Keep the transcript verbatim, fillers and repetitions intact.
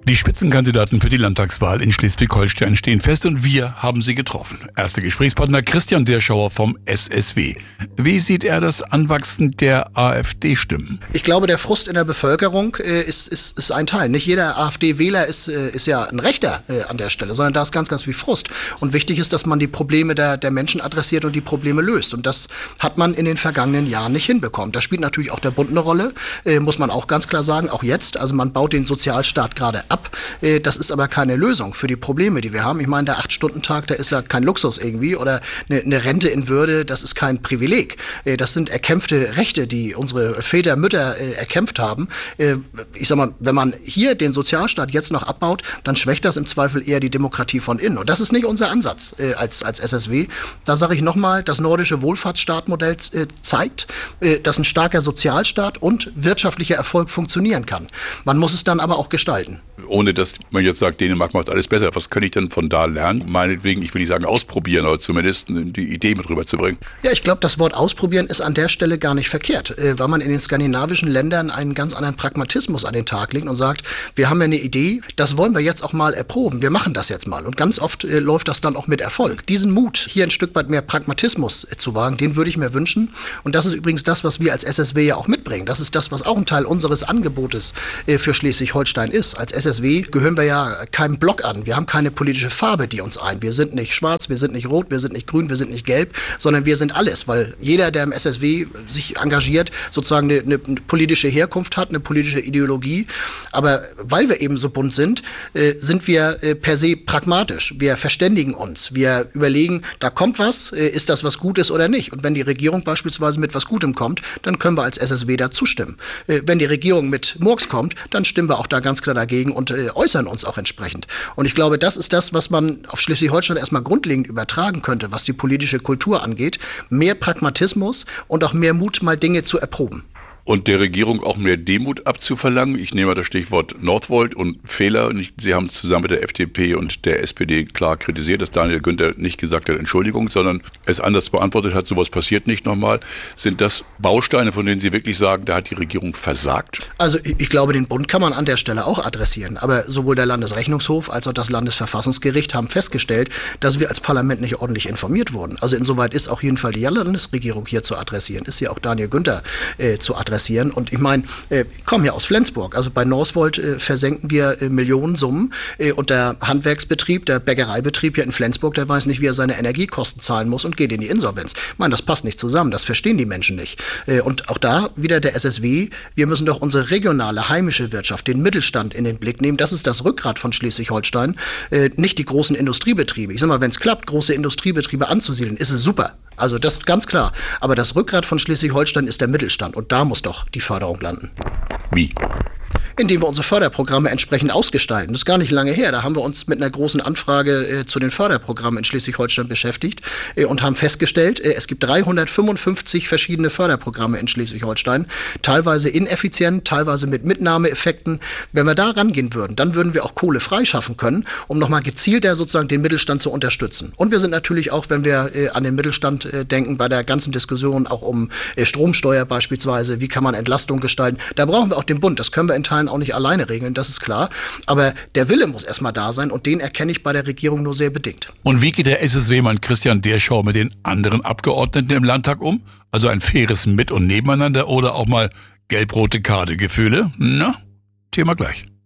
Die Spitzenkandidaten für die Landtagswahl in Schleswig-Holstein stehen fest und wir haben sie getroffen. Erster Gesprächspartner Christian Derschauer vom S S W. Wie sieht er das Anwachsen der AfD-Stimmen? Ich glaube, der Frust in der Bevölkerung äh, ist, ist, ist ein Teil. Nicht jeder AfD-Wähler ist, äh, ist ja ein Rechter äh, an der Stelle, sondern da ist ganz, ganz viel Frust. Und wichtig ist, dass man die Probleme der, der Menschen adressiert und die Probleme löst. Und das hat man in den vergangenen Jahren nicht hinbekommen. Da spielt natürlich auch der Bund eine Rolle, äh, muss man auch ganz klar sagen, auch jetzt. Also man baut den Sozialstaat gerade ab. Das ist aber keine Lösung für die Probleme, die wir haben. Ich meine, der acht-Stunden-Tag, der ist ja kein Luxus irgendwie oder eine, eine Rente in Würde, das ist kein Privileg. Das sind erkämpfte Rechte, die unsere Väter, Mütter erkämpft haben. Ich sag mal, wenn man hier den Sozialstaat jetzt noch abbaut, dann schwächt das im Zweifel eher die Demokratie von innen. Und das ist nicht unser Ansatz als, als S S W. Da sage ich nochmal, das nordische Wohlfahrtsstaatmodell zeigt, dass ein starker Sozialstaat und wirtschaftlicher Erfolg funktionieren kann. Man muss es dann aber auch gestalten. Ohne dass man jetzt sagt, Dänemark macht alles besser. Was kann ich denn von da lernen? Meinetwegen, ich will nicht sagen ausprobieren, aber zumindest die Idee mit rüberzubringen. Ja, ich glaube, das Wort ausprobieren ist an der Stelle gar nicht verkehrt, weil man in den skandinavischen Ländern einen ganz anderen Pragmatismus an den Tag legt und sagt, wir haben ja eine Idee, das wollen wir jetzt auch mal erproben, wir machen das jetzt mal. Und ganz oft äh, läuft das dann auch mit Erfolg. Diesen Mut, hier ein Stück weit mehr Pragmatismus äh, zu wagen, den würde ich mir wünschen. Und das ist übrigens das, was wir als S S W ja auch mitbringen. Das ist das, was auch ein Teil unseres Angebotes äh, für Schleswig-Holstein ist. Als S S W gehören wir ja keinem Block an. Wir haben keine politische Farbe, die uns ein. Wir sind nicht schwarz, wir sind nicht rot, wir sind nicht grün, wir sind nicht gelb, sondern wir sind alles, weil jeder, der im S S W sich engagiert, sozusagen eine, eine politische Herkunft hat, eine politische Ideologie. Aber weil wir eben so bunt sind, äh, sind wir äh, per se pragmatisch. Wir verständigen uns. Wir überlegen, da kommt was, äh, ist das was Gutes oder nicht? Und wenn die Regierung beispielsweise mit was Gutem kommt, dann können wir als S S W da zustimmen. Äh, wenn die Regierung mit Murks kommt, dann stimmen wir auch da ganz klar dagegen und äh, äußern uns auch entsprechend. Und ich glaube, das ist das, was man auf Schleswig-Holstein erstmal grundlegend übertragen könnte, was die politische Kultur angeht. Mehr Pragmatismus und auch mehr Mut, mal Dinge zu erproben. Und der Regierung auch mehr Demut abzuverlangen. Ich nehme das Stichwort Northvolt und Fehler. Sie haben es zusammen mit der F D P und der S P D klar kritisiert, dass Daniel Günther nicht gesagt hat, Entschuldigung, sondern es anders beantwortet hat, sowas passiert nicht nochmal. Sind das Bausteine, von denen Sie wirklich sagen, da hat die Regierung versagt? Also ich glaube, den Bund kann man an der Stelle auch adressieren. Aber sowohl der Landesrechnungshof als auch das Landesverfassungsgericht haben festgestellt, dass wir als Parlament nicht ordentlich informiert wurden. Also insoweit ist auf jeden Fall die Landesregierung hier zu adressieren, ist hier auch Daniel Günther äh, zu adressieren. Und ich meine, äh, ich komme ja aus Flensburg, also bei Northvolt äh, versenken wir äh, Millionensummen äh, und der Handwerksbetrieb, der Bäckereibetrieb hier in Flensburg, der weiß nicht, wie er seine Energiekosten zahlen muss und geht in die Insolvenz. Ich meine, das passt nicht zusammen, das verstehen die Menschen nicht. Äh, und auch da wieder der S S W, wir müssen doch unsere regionale, heimische Wirtschaft, den Mittelstand in den Blick nehmen. Das ist das Rückgrat von Schleswig-Holstein, äh, nicht die großen Industriebetriebe. Ich sag mal, wenn es klappt, große Industriebetriebe anzusiedeln, ist es super. Also das ist ganz klar. Aber das Rückgrat von Schleswig-Holstein ist der Mittelstand. Und da muss doch die Förderung landen. Wie? Indem wir unsere Förderprogramme entsprechend ausgestalten. Das ist gar nicht lange her. Da haben wir uns mit einer großen Anfrage äh, zu den Förderprogrammen in Schleswig-Holstein beschäftigt äh, und haben festgestellt, äh, es gibt dreihundertfünfundfünfzig verschiedene Förderprogramme in Schleswig-Holstein, teilweise ineffizient, teilweise mit Mitnahmeeffekten. Wenn wir da rangehen würden, dann würden wir auch Kohle freischaffen können, um nochmal gezielter sozusagen den Mittelstand zu unterstützen. Und wir sind natürlich auch, wenn wir äh, an den Mittelstand äh, denken, bei der ganzen Diskussion auch um äh, Stromsteuer beispielsweise, wie kann man Entlastung gestalten, da brauchen wir auch den Bund. Das können wir in Teilen auch nicht alleine regeln, das ist klar. Aber der Wille muss erstmal da sein und den erkenne ich bei der Regierung nur sehr bedingt. Und wie geht der S S W-Mann Christian Derschauer mit den anderen Abgeordneten im Landtag um? Also ein faires Mit- und Nebeneinander oder auch mal gelb-rote Karte-Gefühle? Na, Thema gleich.